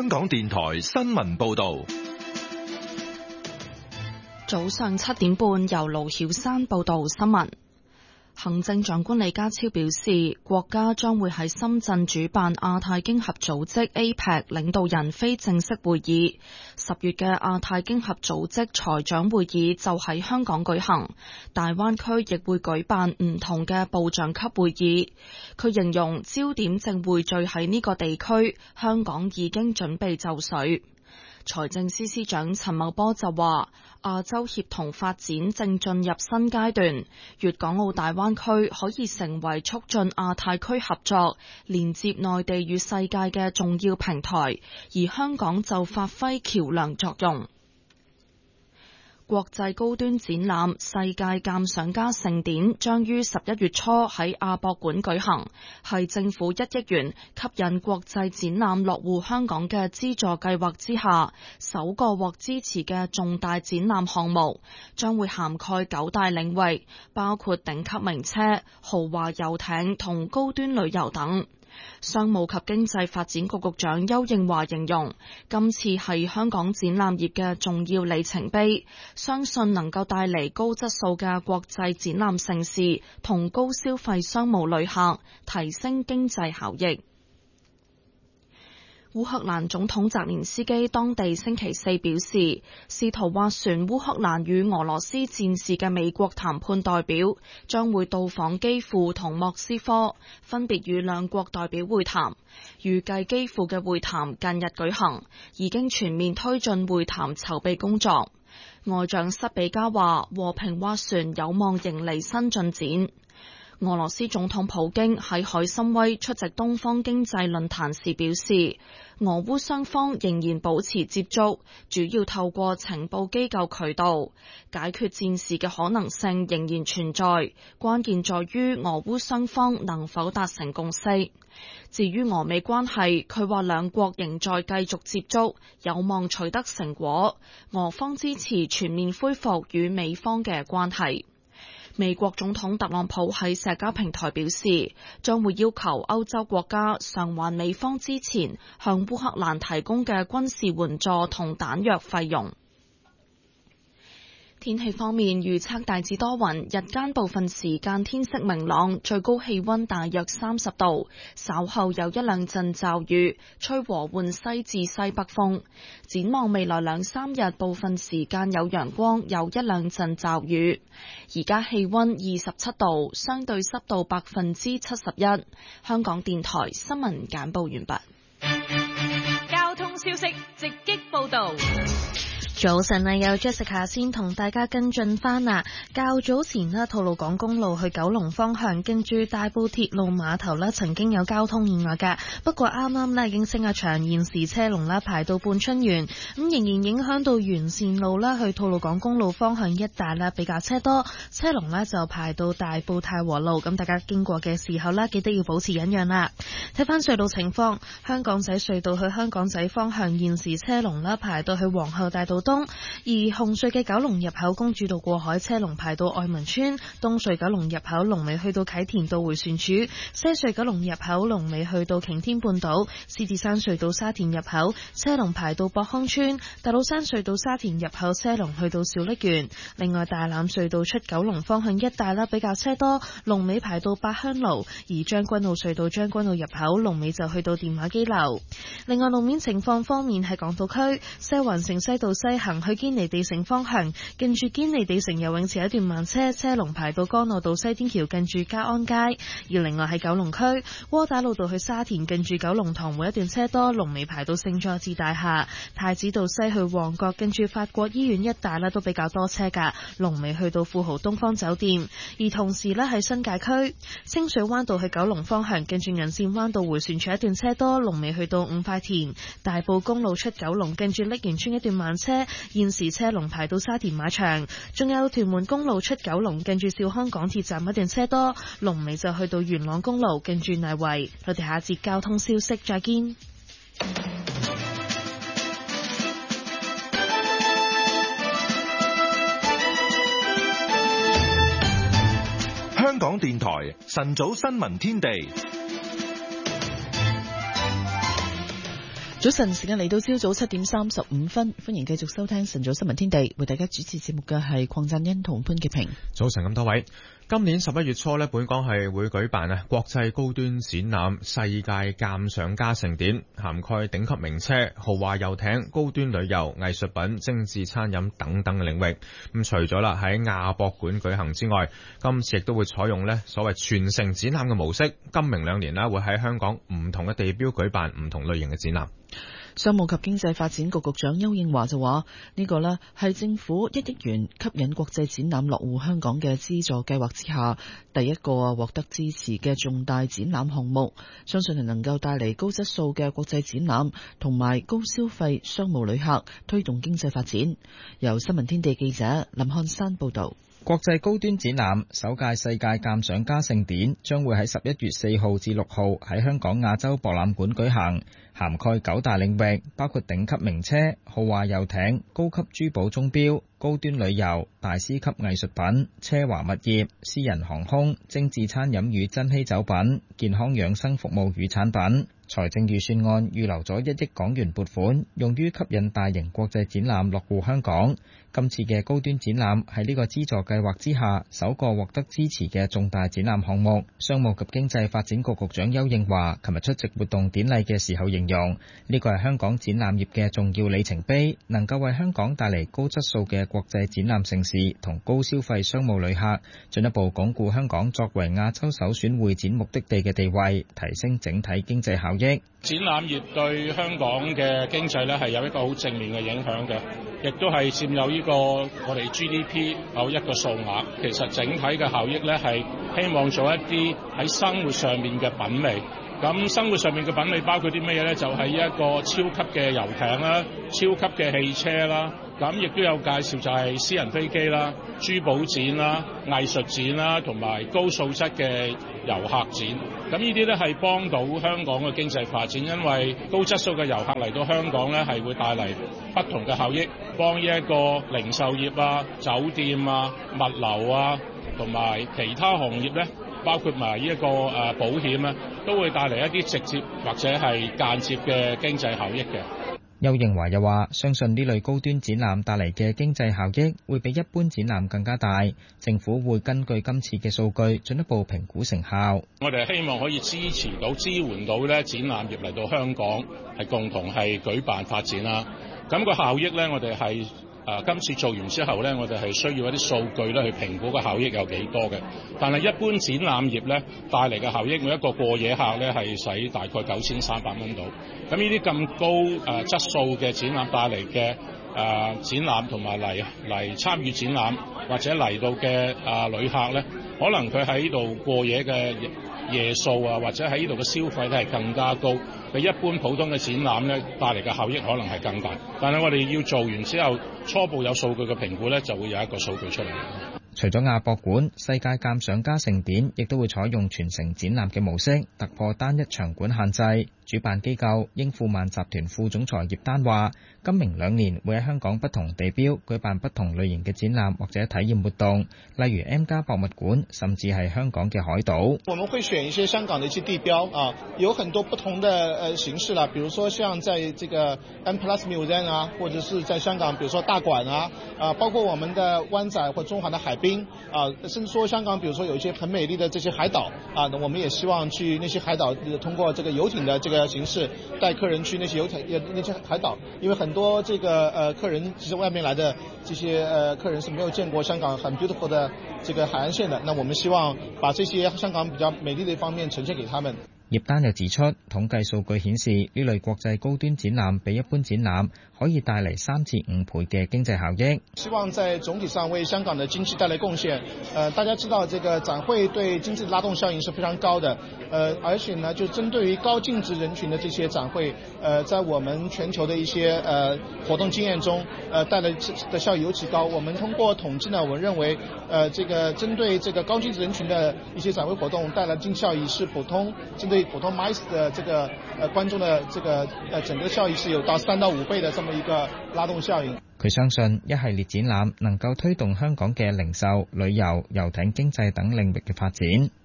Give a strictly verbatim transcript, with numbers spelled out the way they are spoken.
香港電台新聞報道。 早上七點半，由盧曉珊報道新聞。行政長官李家超表示，國家將會喺深圳主辦亞太經合組織 A P E C 領導人非正式會議。十月嘅亞太經合組織財長會議就喺香港舉行，大灣區亦會舉辦唔同嘅部長級會議。佢形容焦點正匯聚喺呢個地區，香港已經準備就緒。財政司司長陳茂波就話，亞洲協同發展正進入新階段，粵港澳大灣區可以成為促進亞太區合作、連接內地與世界嘅重要平台，而香港就發揮橋樑作用。國際高端展覽世界鑑賞家盛典將於十一月初喺亞博館舉行，係政府一億元吸引國際展覽落戶香港嘅資助計劃之下首個獲支持嘅重大展覽項目，將會涵蓋九大領域，包括頂級名車、豪華遊艇同高端旅遊等。商務及經濟發展局局長邱應華形容，今次係香港展覽業嘅重要里程碑，相信能夠帶嚟高質素嘅國際展覽盛事同高消費商務旅客，提升經濟效益。烏克蘭總統澤連斯基當地星期四表示，試圖斡旋烏克蘭與俄羅斯戰事嘅美國談判代表將會到訪基輔同莫斯科，分別與兩國代表會談。預計基輔嘅會談近日舉行，已經全面推進會談籌備工作。外長塞比加話，和平斡旋有望迎嚟新進展。俄羅斯總統普京喺海參崴出席東方經濟論壇時表示，俄烏雙方仍然保持接觸，主要透過情報機構渠道解決戰事嘅可能性仍然存在，關鍵在於俄烏雙方能否達成共識。至於俄美關係，佢話兩國仍在繼續接觸，有望取得成果，俄方支持全面恢復與美方嘅關係。美國總統特朗普喺社交平台表示，將會要求歐洲國家償還美方之前向烏克蘭提供嘅軍事援助同彈藥費用。天氣方面，預測大致多雲，日間部分時間天色明朗，最高氣溫大約三十度，稍後有一兩陣驟雨，吹和緩西至西北風。展望未來兩三日，部分時間有陽光，有一兩陣驟雨。而家氣溫二十七度，相對濕度百分之七十一。香港電台新聞簡報完畢。 交通消息直擊報道。 早晨啊，有 Jessica 先同大家跟進翻啊。較早前呢，吐露港公路去九龍方向，跟住大埔鐵路碼頭呢，曾經有交通意外㗎。不過啱啱呢已經升咗場，現時車龍呢排到半春園，咁仍然影響到沿線路啦，去吐露港公路方向一帶呢比較車多，車龍呢就排到大埔太和路。咁大家經過嘅時候呢，記得要保持忍讓啦。睇翻隧道情況，香港仔隧道去香港仔方向，現時車龍呢排到去皇后大道東，而紅隧嘅九龍入口公主道過海車龍排到愛民村，東隧九龍入口龍尾去到啟田道迴旋處，西隧九龍入口龍尾去到擎天半島，獅子山隧道沙田入口車龍排到博康村，大老山隧道沙田入口車龍去到小瀝源。另外大欖隧道出九龍方向一帶啦比較車多，龍尾排到八鄉路，而將軍澳隧道將軍澳入口龍尾就去到電話機樓。另外路面情況方面，喺港島區西環城西道西行去堅尼地城方向，近住堅尼地城游泳池一段慢車，車龍排到干諾道西天橋近住嘉安街。而另外喺九龍區窩打老道去沙田近住九龍塘會一段車多，龍尾排到聖佐治大廈。太子道西去旺角近住法國醫院一帶咧都比較多車噶，龍尾去到富豪東方酒店。而同時咧喺新界區清水灣道去九龍方向近住銀線灣道迴旋處一段車多，龍尾去到五塊田。大埔公路出九龍近住瀝源村一段慢車，現時車龍排到沙田馬場。仲有屯門公路出九龍近住兆康港鐵站一段車多，龍尾就去到元朗公路近住泥圍。我哋下一節交通消息再見。 香港電台晨早新聞天地。 早晨，時間嚟到朝早七點三十五分，歡迎繼續收聽晨早新聞天地，為大家主持節目嘅係鄺振欣同潘潔平。 早晨咁多位，今年十一月初呢，本港係會舉辦啊國際高端展覽世界鑑賞家盛典，涵蓋頂級名車、豪華遊艇、高端旅遊、藝術品、精緻餐飲等等嘅領域。咁除咗啦喺亞博館舉行之外，今次亦都會採用呢所謂全城展覽嘅模式，今明兩年啦會喺香港唔同嘅地標舉辦唔同類型嘅展覽。 商務及經濟發展局局長丘應樺就話：呢個呢係政府一億元吸引國際展覽落戶香港嘅資助計劃之下第一個獲得支持嘅重大展覽項目，相信係能夠帶嚟高質素嘅國際展覽同埋高消費商務旅客，推動經濟發展。由新聞天地記者林漢山報導。 國際高端展覽首屆世界鑑賞家盛典將會喺十一月四號至六號喺香港亞洲博覽館舉行，涵蓋九大領域，包括頂級名車、豪華遊艇、高級珠寶鐘錶、高端旅遊、大師級藝術品、奢華物業、私人航空、精緻餐飲與珍稀酒品、健康養生服務與產品。財政預算案預留咗一億港元撥款，用於吸引大型國際展覽落戶香港。今次嘅高端展覽係呢個資助計劃之下首個獲得支持嘅重大展覽項目。商務及經濟發展局局長丘應樺琴日出席活動典禮嘅時候形容，呢個係香港展覽業嘅重要里程碑，能夠為香港帶嚟高質素嘅國際展覽盛事同高消費商務旅客，進一步鞏固香港作為亞洲首選會展目的地嘅地位，提升整體經濟效益。 展覽業對香港嘅經濟咧係有一個好正面嘅影響嘅，亦都係佔有呢個我哋 G D P 有一個數額。其實整體嘅效益咧係希望做一啲喺生活上面嘅品味。咁生活上面嘅品味包括啲乜嘢咧？就係一個超級嘅遊艇啦、超級嘅汽車啦。咁亦都有介紹就係私人飛機啦、珠寶展啦、藝術展啦，同埋高素質嘅遊客展。咁呢啲咧係幫到香港嘅經濟發展，因為高質素嘅遊客嚟到香港咧係會帶嚟不同嘅效益，幫呢一個零售業啊、酒店啊、物流啊同埋其他行業咧，包括埋呢一個誒保險啊，都會帶嚟一啲直接或者係間接嘅經濟效益嘅。 丘應樺又話：相信呢類高端展覽帶嚟嘅經濟效益會比一般展覽更加大，政府會根據今次嘅數據進一步評估成效。 我哋希望可以支持到、支援到咧展覽業嚟到香港，係共同係舉辦發展啦。咁個效益咧，我哋係。誒今次做完之後呢，我哋係需要一啲數據咧去評估個效益有幾多嘅。但係一般展覽業呢帶嚟嘅效益，每一個過夜客呢係使大概九千三百蚊到。咁呢啲咁高誒、呃、質素嘅展覽帶嚟嘅誒展覽同埋嚟嚟參與展覽或者嚟到嘅誒、呃、旅客呢，可能佢喺度過夜嘅夜數啊，或者喺呢度嘅消費咧係更加高。比一般普通嘅展覽咧帶嚟嘅效益可能係更大，但係我哋要做完之後初步有數據嘅評估咧，就會有一個數據出嚟。 除咗亞博館，世界鑑賞家盛典亦都會採用全城展覽嘅模式，突破單一場館限制。主辦機構英富萬集團副總裁葉丹話：今明兩年會喺香港不同地標舉辦不同類型嘅展覽或者體驗活動，例如 M+ 博物館，甚至係香港嘅海島。 我們會選一些香港的一些地標啊，有很多不同的呃形式啦，比如說像在這個 M+ Museum 啊，或者是在香港，比如說大館啊，啊，包括我們的灣仔或中環的海濱啊，甚至說香港，比如說有一些很美麗的這些海島啊，那我們也希望去那些海島，通過這個遊艇的這個形式帶客人去那些遊艇那些海島，因為很多這個呃客人其實外面來的這些呃客人是沒有見過香港很 beautiful 的這個海岸線的，那我們希望把這些香港比較美麗的一方面呈現給他們。 葉丹又指出，統計數據顯示呢類國際高端展覽比一般展覽可以帶嚟三至五倍嘅經濟效益。 希望在總體上為香港的經濟帶來貢獻。呃，大家知道這個展會對經濟的拉動效應是非常高的。呃，而且呢，就針對於高淨值人群的這些展會，呃，在我們全球的一些呃活動經驗中，呃，帶來的效益尤其高。我們通過統計呢，我認為，呃，這個針對這個高淨值人群的一些展會活動帶來的經濟效益是普通針對普通 MICE 的這個呃觀眾的這個呃整個效益是有到三到五倍的這麼一個拉動效應。 佢相信一系列展覽能夠推動香港嘅零售、旅遊、遊艇經濟等領域嘅發展。